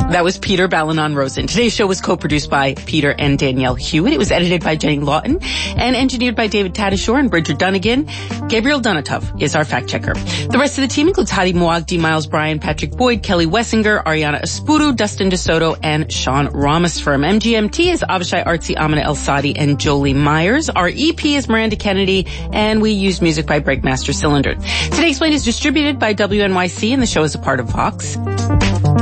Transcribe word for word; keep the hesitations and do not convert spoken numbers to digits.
That was Peter Balanon-Rosen. Today's show was co-produced by Peter and Danielle Hewitt. It was edited by Jenny Lawton and engineered by David Tadashore and Bridger Dunnigan. Gabriel Donatov is our fact checker. The rest of the team includes Hadi Muagdi, Miles Bryan, Patrick Boyd, Kelly Wessinger, Ariana Espuru, Dustin DeSoto, and Sean Ramasfirm. M G M T is Avishai Artsy, Amina El Sadi, and Jolie Myers. Our E P is Miranda Kennedy, and we use music by Breakmaster Cylinder. Today Explained is distributed by W N Y C, and the show is a part of Vox.